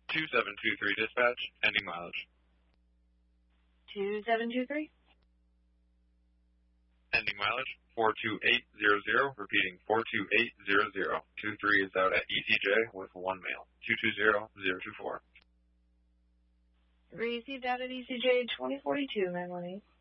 2723 dispatch, ending mileage. 2723? Ending mileage, 42800, repeating 42800. 23 is out at ECJ with 1 male, 220024. Received out at ECJ 2042, 918.